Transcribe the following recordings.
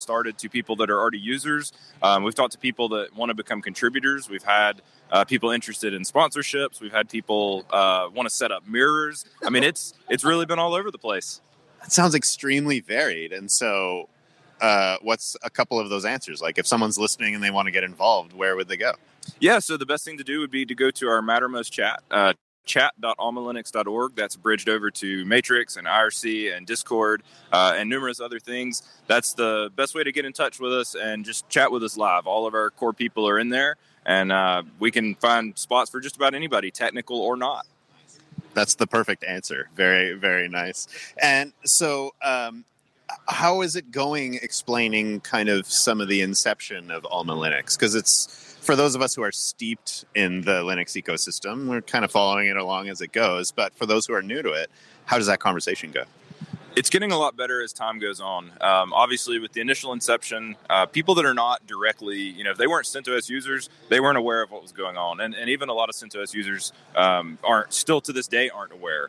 started to people that are already users. We've talked to people that want to become contributors. We've had people interested in sponsorships. We've had people want to set up mirrors. I mean, it's really been all over the place. That sounds extremely varied. And so what's a couple of those answers? Like if someone's listening and they want to get involved, where would they go? Yeah, so the best thing to do would be to go to our Mattermost chat, chat.almalinux.org. That's bridged over to Matrix and IRC and Discord and numerous other things. That's the best way to get in touch with us and just chat with us live. All of our core people are in there, and we can find spots for just about anybody, technical or not. That's the perfect answer. Very, very nice. And so how is it going explaining kind of some of the inception of Alma Linux? Because it's, for those of us who are steeped in the Linux ecosystem, we're kind of following it along as it goes. But for those who are new to it, how does that conversation go? It's getting a lot better as time goes on. Obviously, with the initial inception, people that are not directly, if they weren't CentOS users, they weren't aware of what was going on. And even a lot of CentOS users aren't, still to this day, aren't aware.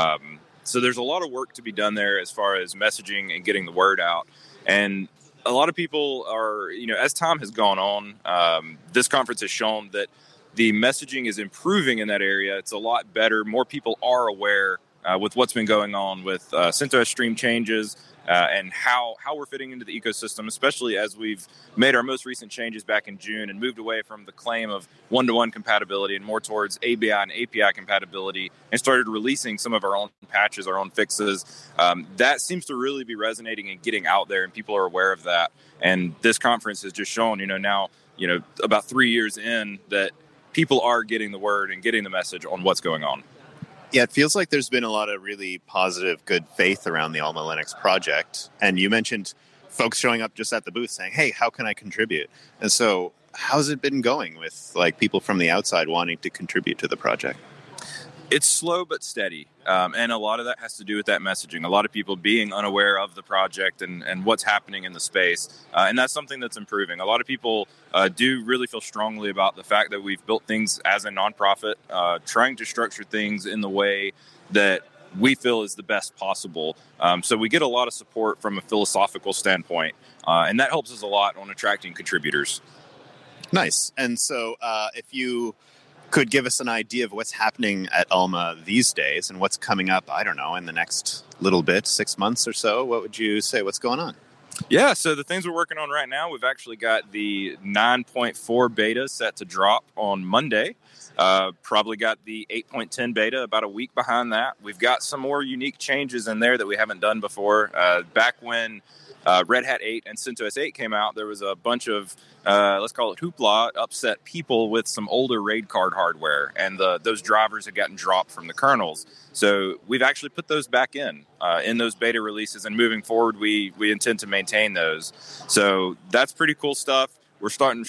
So there's a lot of work to be done there as far as messaging and getting the word out. And a lot of people are, as time has gone on, this conference has shown that the messaging is improving in that area. It's a lot better. More people are aware with what's been going on with CentOS stream changes and how we're fitting into the ecosystem, especially as we've made our most recent changes back in June and moved away from the claim of one-to-one compatibility and more towards ABI and API compatibility and started releasing some of our own patches, our own fixes. That seems to really be resonating and getting out there, and people are aware of that. And this conference has just shown, now, about 3 years in, that people are getting the word and getting the message on what's going on. Yeah, it feels like there's been a lot of really positive, good faith around the Alma Linux project. And you mentioned folks showing up just at the booth saying, hey, how can I contribute? And so how's it been going with people from the outside wanting to contribute to the project? It's slow but steady, and a lot of that has to do with that messaging. A lot of people being unaware of the project and what's happening in the space, and that's something that's improving. A lot of people do really feel strongly about the fact that we've built things as a nonprofit, trying to structure things in the way that we feel is the best possible. So we get a lot of support from a philosophical standpoint, and that helps us a lot on attracting contributors. Nice. And so if you could give us an idea of what's happening at Alma these days and what's coming up, I don't know, in the next little bit, 6 months or so, what would you say? What's going on? Yeah, so the things we're working on right now, we've actually got the 9.4 beta set to drop on Monday. Probably got the 8.10 beta about a week behind that. We've got some more unique changes in there that we haven't done before. Back when Red Hat 8 and CentOS 8 came out, there was a bunch of, let's call it hoopla, upset people with some older RAID card hardware, and those drivers had gotten dropped from the kernels. So we've actually put those back in those beta releases, and moving forward, we intend to maintain those. So that's pretty cool stuff. We're starting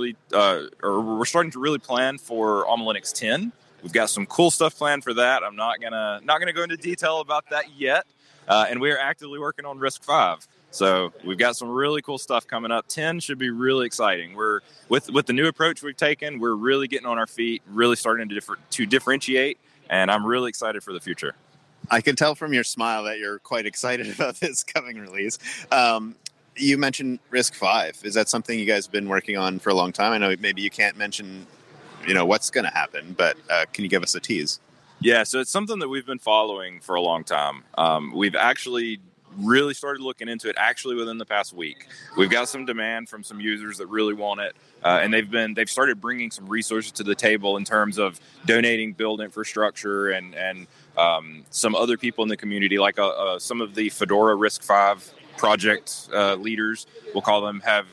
we're starting to really plan for Alma Linux 10. We've got some cool stuff planned for that. I'm not gonna go into detail about that yet, and we are actively working on RISC-V. So we've got some really cool stuff coming up. 10 should be really exciting. We're with the new approach we've taken, we're really getting on our feet, really starting to differentiate, and I'm really excited for the future. I can tell from your smile that you're quite excited about this coming release. You mentioned RISC-V. Is that something you guys have been working on for a long time? I know maybe you can't mention, what's going to happen, but can you give us a tease? Yeah, so it's something that we've been following for a long time. We've actually really started looking into it actually within the past week. We've got some demand from some users that really want it, and they've started bringing some resources to the table in terms of donating build infrastructure and some other people in the community, like some of the Fedora RISC-V project leaders, we'll call them, have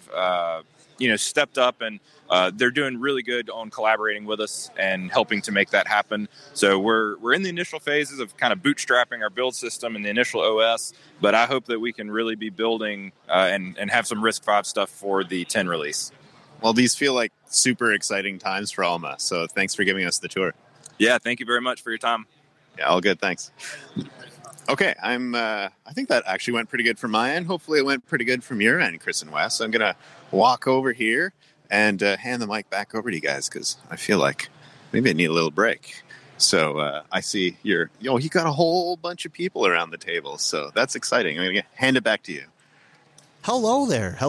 stepped up, and they're doing really good on collaborating with us and helping to make that happen. So we're in the initial phases of kind of bootstrapping our build system and the initial OS, but I hope that we can really be building and have some RISC-V stuff for the 10 release. Well, these feel like super exciting times for Alma, so thanks for giving us the tour. Yeah, thank you very much for your time. Yeah, all good, thanks. Okay, I think that actually went pretty good from my end. Hopefully it went pretty good from your end, Chris and Wes. So I'm going to walk over here and hand the mic back over to you guys because I feel like maybe I need a little break. So I see you got a whole bunch of people around the table, so that's exciting. I'm going to hand it back to you. Hello there.